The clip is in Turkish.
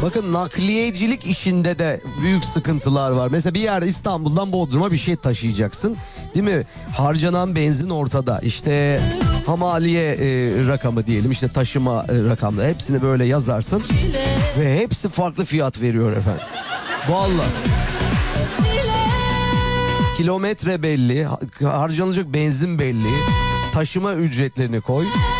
Bakın nakliyecilik işinde de büyük sıkıntılar var. Mesela bir yer İstanbul'dan Bodrum'a bir şey taşıyacaksın. Değil mi? Harcanan benzin ortada. İşte hamaliye rakamı diyelim, işte taşıma rakamı. Hepsini böyle yazarsın. Ve hepsi farklı fiyat veriyor efendim. Vallahi. Kilometre belli, harcanacak benzin belli. Taşıma ücretlerini koy.